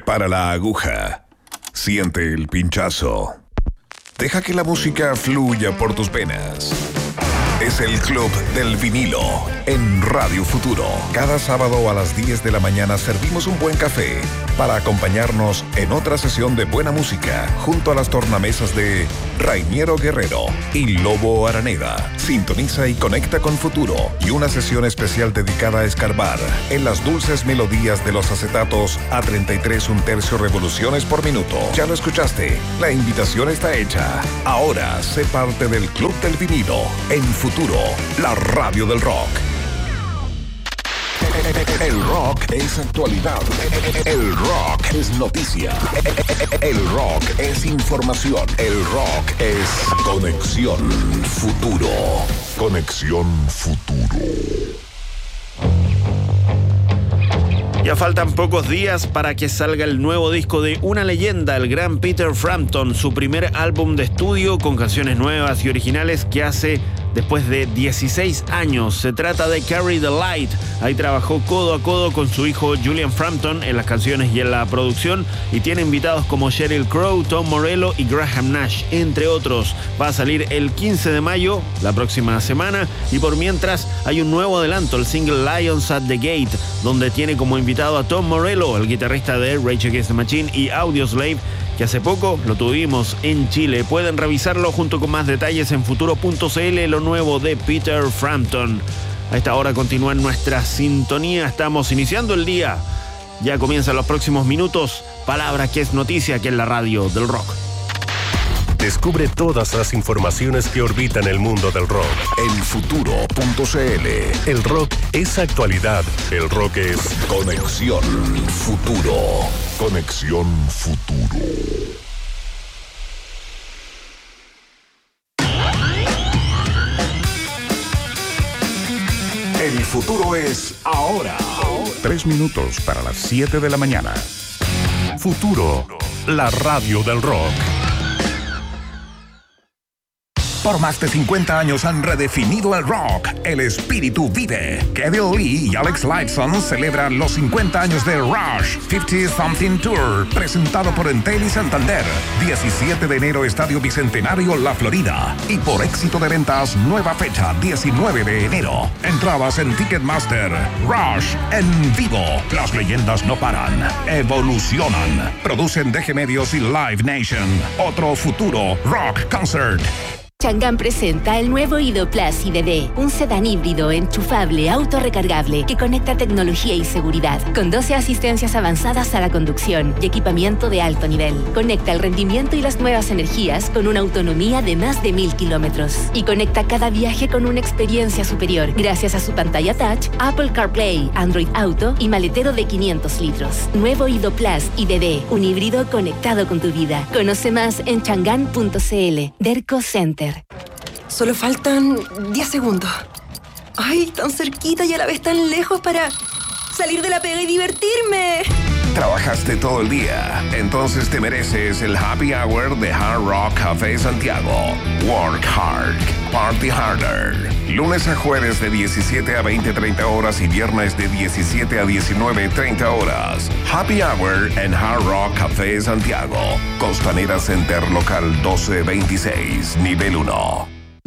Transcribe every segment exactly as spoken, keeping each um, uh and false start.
Prepara la aguja. Siente el pinchazo. Deja que la música fluya por tus venas. Es el Club del Vinilo en Radio Futuro. Cada sábado a las diez de la mañana servimos un buen café para acompañarnos en otra sesión de buena música junto a las tornamesas de Rainiero Guerrero y Lobo Araneda. Sintoniza y conecta con Futuro y una sesión especial dedicada a escarbar en las dulces melodías de los acetatos a treinta y tres un tercio revoluciones por minuto. Ya lo escuchaste, la invitación está hecha. Ahora sé parte del Club del Vinilo en Futuro, la radio del rock. El rock es actualidad. El rock es noticia. El rock es información. El rock es Conexión Futuro. Conexión Futuro. Ya faltan pocos días para que salga el nuevo disco de una leyenda, el gran Peter Frampton, su primer álbum de estudio con canciones nuevas y originales que hace después de dieciséis años. Se trata de Carry the Light. Ahí trabajó codo a codo con su hijo Julian Frampton en las canciones y en la producción, y tiene invitados como Sheryl Crow, Tom Morello y Graham Nash, entre otros. Va a salir el quince de mayo, la próxima semana, y por mientras hay un nuevo adelanto, el single Lions at the Gate, donde tiene como invitado a Tom Morello, el guitarrista de Rage Against the Machine y Audioslave, que hace poco lo tuvimos en Chile. Pueden revisarlo junto con más detalles en futuro punto c l, lo nuevo de Peter Frampton. A esta hora continúa en nuestra sintonía, estamos iniciando el día. Ya comienzan los próximos minutos. Palabra que es noticia aquí en la radio del rock. Descubre todas las informaciones que orbitan el mundo del rock en futuro punto c l. El rock es actualidad. El rock es Conexión Futuro. Conexión Futuro. El futuro es ahora. Tres minutos para las siete de la mañana. Futuro, la radio del rock. Por más de cincuenta años han redefinido el rock. El espíritu vive. Kevin Lee y Alex Lifeson celebran los cincuenta años de Rush cincuenta Something Tour, presentado por Entel y Santander. diecisiete de enero, Estadio Bicentenario, La Florida. Y por éxito de ventas, nueva fecha, diecinueve de enero. Entradas en Ticketmaster. Rush en vivo. Las leyendas no paran, evolucionan. Producen D G Medios y Live Nation. Otro futuro Rock Concert. Chang'an presenta el nuevo Ido Plus I D D, un sedán híbrido enchufable autorrecargable que conecta tecnología y seguridad, con doce asistencias avanzadas a la conducción y equipamiento de alto nivel. Conecta el rendimiento y las nuevas energías con una autonomía de más de mil kilómetros. Y conecta cada viaje con una experiencia superior, gracias a su pantalla touch, Apple CarPlay, Android Auto y maletero de quinientos litros. Nuevo Ido Plus I D D, un híbrido conectado con tu vida. Conoce más en chang'an punto c l. Derco Center. Solo faltan diez segundos. Ay, tan cerquita y a la vez tan lejos para salir de la pega y divertirme. Trabajaste todo el día, entonces te mereces el Happy Hour de Hard Rock Café Santiago. Work hard, party harder. Lunes a jueves de diecisiete a veinte treinta horas y viernes de diecisiete a diecinueve treinta horas. Happy Hour en Hard Rock Café Santiago. Costanera Center Local doce veintiséis, nivel uno.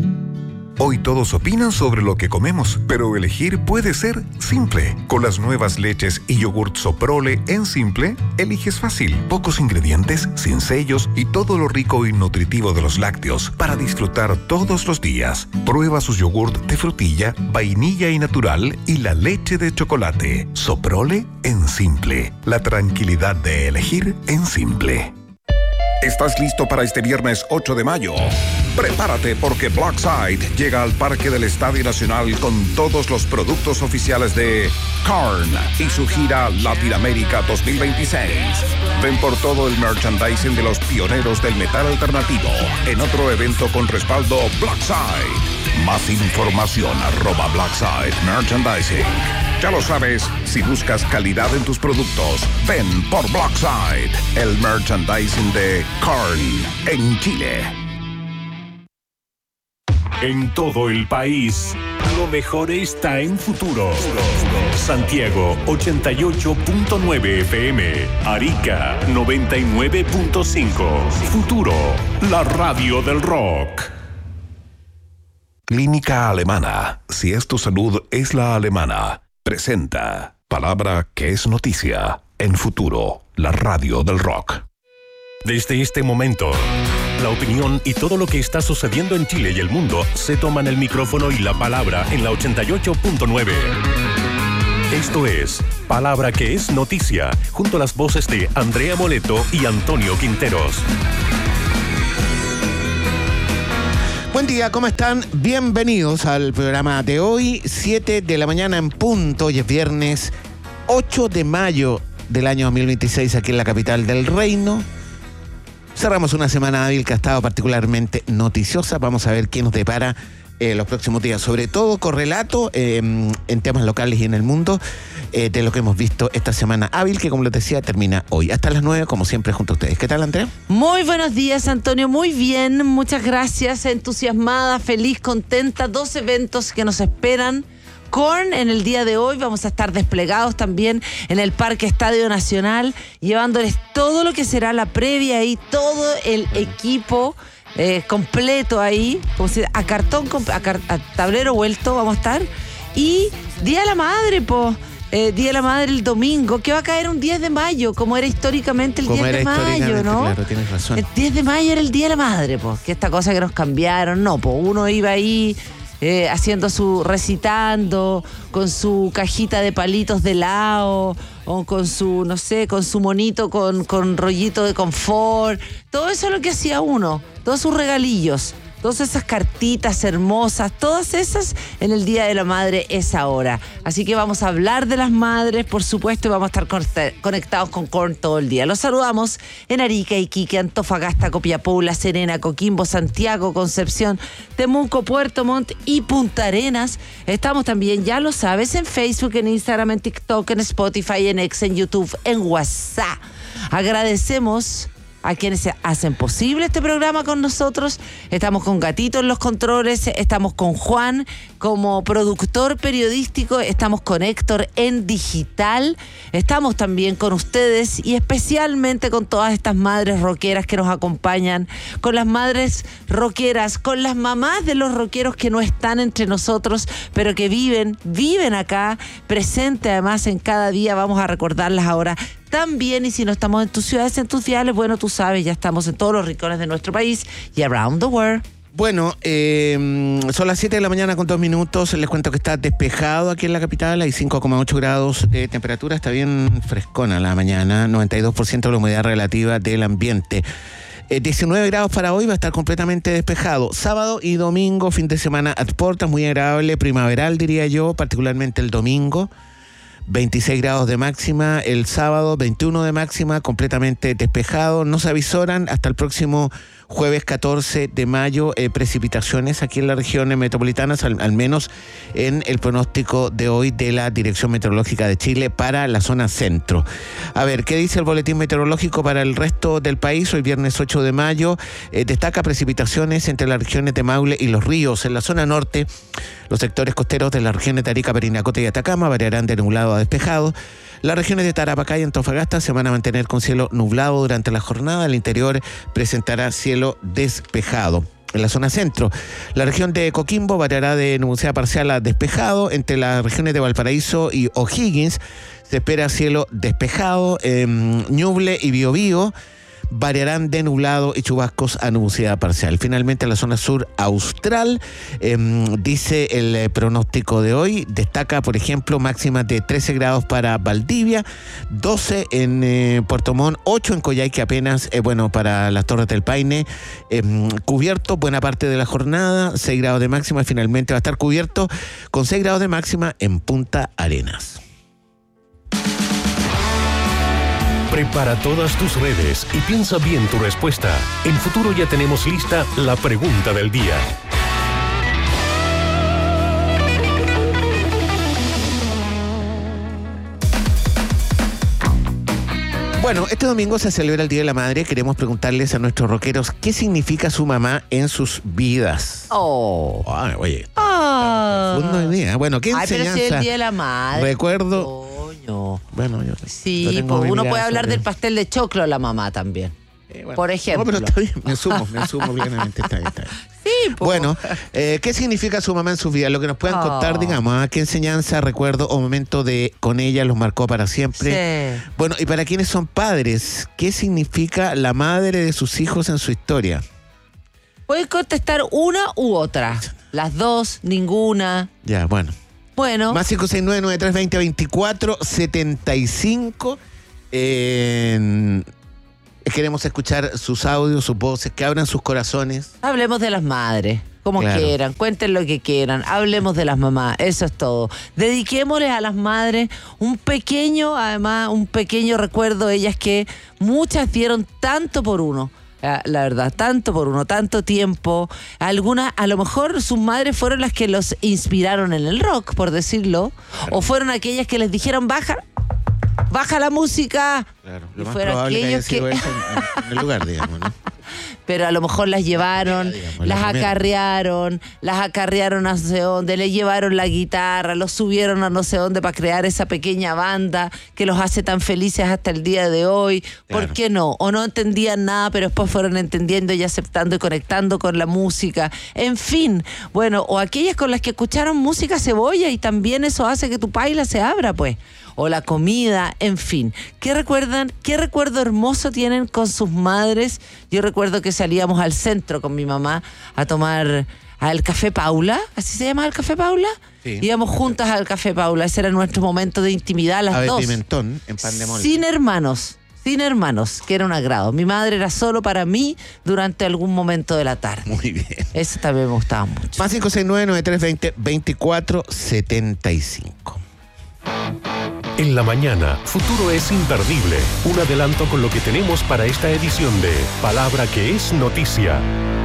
Hoy todos opinan sobre lo que comemos, pero elegir puede ser simple. Con las nuevas leches y yogurt Soprole en Simple, eliges fácil. Pocos ingredientes, sin sellos y todo lo rico y nutritivo de los lácteos para disfrutar todos los días. Prueba sus yogurt de frutilla, vainilla y natural y la leche de chocolate. Soprole en Simple. La tranquilidad de elegir en Simple. ¿Estás listo para este viernes ocho de mayo? Prepárate porque Blackside llega al Parque del Estadio Nacional con todos los productos oficiales de Korn y su gira Latinoamérica dos mil veintiséis. Ven por todo el merchandising de los pioneros del metal alternativo en otro evento con respaldo Blackside. Más información arroba Blackside Merchandising. Ya lo sabes, si buscas calidad en tus productos, ven por Blackside, el merchandising de Korn en Chile. En todo el país, lo mejor está en Futuro. Santiago ochenta y ocho punto nueve F M, Arica noventa y nueve punto cinco. Futuro, la radio del rock. Clínica Alemana. Si es tu salud, es la alemana. Presenta palabra que es noticia en Futuro, la radio del rock. Desde este momento, la opinión y todo lo que está sucediendo en Chile y el mundo se toman el micrófono y la palabra en la ochenta y ocho punto nueve. Esto es Palabra que es Noticia, junto a las voces de Andrea Moleto y Antonio Quinteros. Buen día, ¿cómo están? Bienvenidos al programa de hoy, siete de la mañana en punto, hoy es viernes ocho de mayo del año dos mil veintiséis aquí en la capital del reino. Cerramos una semana hábil que ha estado particularmente noticiosa. Vamos a ver qué nos depara eh, los próximos días, sobre todo correlato eh, en temas locales y en el mundo eh, de lo que hemos visto esta semana hábil, que como les decía, termina hoy. Hasta las nueve, como siempre, junto a ustedes. ¿Qué tal, Andrea? Muy buenos días, Antonio. Muy bien, muchas gracias. Entusiasmada, feliz, contenta. Dos eventos que nos esperan. Korn en el día de hoy, vamos a estar desplegados también en el Parque Estadio Nacional, llevándoles todo lo que será la previa ahí, todo el equipo eh, completo ahí, como si, a cartón, a, car, a tablero vuelto vamos a estar. Y Día de la Madre, po. Eh, Día de la Madre el domingo, que va a caer un diez de mayo, como era históricamente el como diez de mayo, ¿no? Claro, tienes razón. El diez de mayo era el Día de la Madre, po. Que esta cosa que nos cambiaron, no, po. Uno iba ahí Eh, haciendo su, recitando, con su cajita de palitos de helado, o con su, no sé, con su monito, con, con rollito de confort. Todo eso es lo que hacía uno, todos sus regalillos, todas esas cartitas hermosas, todas esas en el Día de la Madre es ahora. Así que vamos a hablar de las madres, por supuesto, y vamos a estar conectados con Korn todo el día. Los saludamos en Arica, Iquique, Antofagasta, Copiapó, La Serena, Coquimbo, Santiago, Concepción, Temuco, Puerto Montt y Punta Arenas. Estamos también, ya lo sabes, en Facebook, en Instagram, en TikTok, en Spotify, en X, en YouTube, en WhatsApp. Agradecemos a quienes hacen posible este programa con nosotros. Estamos con Gatito en los controles, estamos con Juan como productor periodístico, estamos con Héctor en digital, estamos también con ustedes y especialmente con todas estas madres rockeras que nos acompañan, con las madres rockeras, con las mamás de los rockeros que no están entre nosotros, pero que viven, viven acá, presente además en cada día. Vamos a recordarlas ahora también, y si no estamos en tus ciudades, en tus viales, bueno, tú sabes, ya estamos en todos los rincones de nuestro país y around the world. Bueno, eh, son las siete de la mañana con dos minutos. Les cuento que está despejado aquí en la capital. Hay cinco coma ocho grados de temperatura. Está bien frescona la mañana. noventa y dos por ciento de la humedad relativa del ambiente. Eh, diecinueve grados para hoy, va a estar completamente despejado. Sábado y domingo, fin de semana a puertas, muy agradable, primaveral diría yo, particularmente el domingo. veintiséis grados de máxima el sábado, veintiuno de máxima, completamente despejado. No se avisoran hasta el próximo jueves catorce de mayo eh, precipitaciones aquí en las regiones metropolitanas, al, al menos en el pronóstico de hoy de la Dirección Meteorológica de Chile para la zona centro. A ver, ¿qué dice el boletín meteorológico para el resto del país? Hoy viernes ocho de mayo, eh, destaca precipitaciones entre las regiones de Maule y Los Ríos. En la zona norte, los sectores costeros de las regiones de Arica, Parinacota y Atacama variarán de nublado a despejado. Las regiones de Tarapacá y Antofagasta se van a mantener con cielo nublado durante la jornada. El interior presentará cielo despejado. En la zona centro, la región de Coquimbo variará de nubosidad parcial a despejado. Entre las regiones de Valparaíso y O'Higgins se espera cielo despejado. Eh, Ñuble y Biobío variarán de nublado y chubascos a nubosidad parcial. Finalmente, en la zona sur austral, eh, dice el eh, pronóstico de hoy, destaca, por ejemplo, máximas de trece grados para Valdivia, doce en eh, Puerto Montt, ocho en Coyhaique apenas, eh, bueno, para las Torres del Paine, eh, cubierto buena parte de la jornada, seis grados de máxima, y finalmente va a estar cubierto con seis grados de máxima en Punta Arenas. Prepara todas tus redes y piensa bien tu respuesta. En Futuro ya tenemos lista la pregunta del día. Bueno, este domingo se celebra el Día de la Madre. Queremos preguntarles a nuestros rockeros qué significa su mamá en sus vidas. Oh. Ay, oye. Ah. Profundo hoy día. Bueno, ¿qué Ay, pero enseñanza? si es el Día de la Madre. Recuerdo. Coño. Bueno, yo Sí, yo tengo pues mi uno mirada puede hablar sobre- del pastel de choclo a la mamá también. Eh, bueno. Por ejemplo. No, pero está bien, me sumo, me sumo plenamente. Está bien, está bien. Sí, pues. Bueno, eh, ¿qué significa su mamá en sus vidas? Lo que nos puedan Oh. contar, digamos, ¿ah? ¿Qué enseñanza, recuerdo o momento de con ella los marcó para siempre? Sí. Bueno, y para quienes son padres, ¿qué significa la madre de sus hijos en su historia? Puedes contestar una u otra. Las dos, ninguna. Ya, bueno. Bueno. Más cinco seis nueve, nueve tres dos cero, veinticuatro setenta y cinco. Eh, queremos escuchar sus audios, sus voces, que abran sus corazones. Hablemos de las madres, como Claro. quieran, cuenten lo que quieran, hablemos de las mamás, eso es todo. Dediquémosles a las madres un pequeño, además, un pequeño recuerdo, ellas que muchas dieron tanto por uno. La la verdad, tanto por uno, tanto tiempo. Algunas, a lo mejor sus madres fueron las que los inspiraron en el rock, por decirlo, o fueron aquellas que les dijeron, baja, baja la música. Claro, Y lo más fueron probable que haya aquellos sido que- eso en, en el lugar, digamos, ¿no? Pero a lo mejor las llevaron, digamos, la las primera. acarrearon, las acarrearon a no sé dónde, le llevaron la guitarra, los subieron a no sé dónde para crear esa pequeña banda que los hace tan felices hasta el día de hoy. ¿Por Claro. qué no? O no entendían nada, pero después fueron entendiendo y aceptando y conectando con la música. En fin, bueno, o aquellas con las que escucharon música cebolla y también eso hace que tu paila se abra, pues. O la comida, en fin. ¿Qué recuerdan? ¿Qué recuerdo hermoso tienen con sus madres? Yo recuerdo que salíamos al centro con mi mamá a tomar al Café Paula, ¿así se llama el Café Paula? Sí. Íbamos juntas al Café Paula, ese era nuestro momento de intimidad, las Ave dos. Pimentón en pan de molde. Sin hermanos, sin hermanos, que era un agrado. Mi madre era solo para mí durante algún momento de la tarde. Muy bien. Eso también me gustaba mucho. Más cinco seis nueve, nueve tres dos cero, veinticuatro setenta y cinco. En la mañana, Futuro es imperdible. Un adelanto con lo que tenemos para esta edición de Palabra que es Noticia.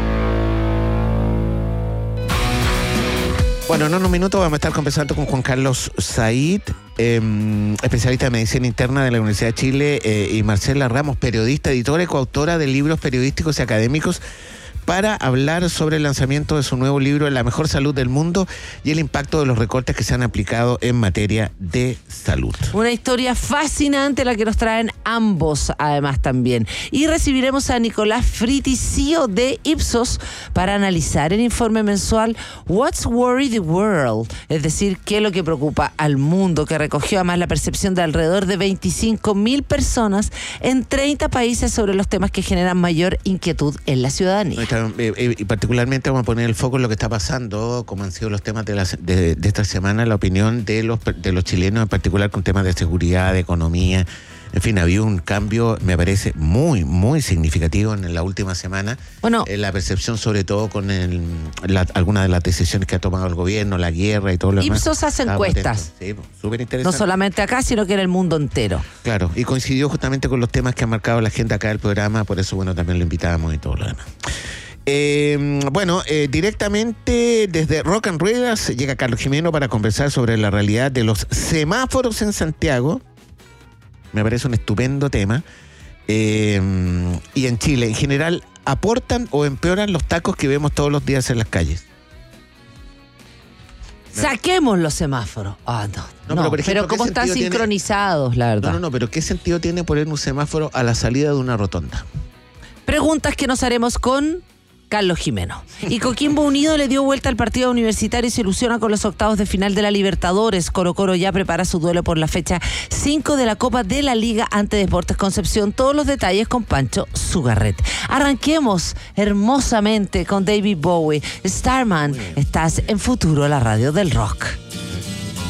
Bueno, en unos minutos vamos a estar conversando con Juan Carlos Said, eh, especialista de medicina interna de la Universidad de Chile, eh, y Marcela Ramos, periodista, editora y coautora de libros periodísticos y académicos, para hablar sobre el lanzamiento de su nuevo libro, La mejor salud del mundo, y el impacto de los recortes que se han aplicado en materia de salud. Una historia fascinante la que nos traen ambos, además también. Y recibiremos a Nicolás Fritti, C E O de Ipsos, para analizar el informe mensual What's Worry the World, es decir, qué es lo que preocupa al mundo, que recogió además la percepción de alrededor de veinticinco mil personas en treinta países sobre los temas que generan mayor inquietud en la ciudadanía. Eh, eh, y particularmente vamos a poner el foco en lo que está pasando, como han sido los temas de, la, de, de esta semana, la opinión de los, de los chilenos, en particular con temas de seguridad, de economía. En fin, había un cambio, me parece, muy, muy significativo en la última semana. Bueno, Eh, la percepción, sobre todo con el, la, algunas de las decisiones que ha tomado el gobierno, la guerra y todo lo demás. Ipsos hace Estaba encuestas. potente. Sí, súper no interesante. solamente acá, sino que en el mundo entero. Claro, y coincidió justamente con los temas que ha marcado la agenda acá del programa, por eso, bueno, también lo invitábamos y todo lo demás. Eh, bueno, eh, directamente desde Rock and Ruedas llega Carlos Jimeno para conversar sobre la realidad de los semáforos en Santiago. Me parece un estupendo tema. Eh, y en Chile, en general, ¿aportan o empeoran los tacos que vemos todos los días en las calles? Saquemos los semáforos. Ah, no. No, No, pero, por ejemplo, pero cómo ¿qué están sentido tiene- sincronizados, la verdad. No, no, no, pero ¿qué sentido tiene poner un semáforo a la salida de una rotonda? Preguntas que nos haremos con Carlos Jimeno. Y Coquimbo Unido le dio vuelta al partido universitario y se ilusiona con los octavos de final de la Libertadores. Colo Colo ya prepara su duelo por la fecha cinco de la Copa de la Liga ante Deportes Concepción. Todos los detalles con Pancho Sugarret. Arranquemos hermosamente con David Bowie. Starman, estás en Futuro, la radio del rock.